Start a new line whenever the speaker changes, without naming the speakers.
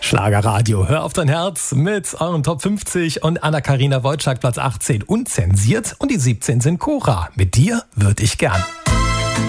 Schlagerradio, hör auf dein Herz mit euren Top 50 und Anna-Karina Wojcik Platz 18 unzensiert und die 17 sind Cora. Mit dir würd ich gern.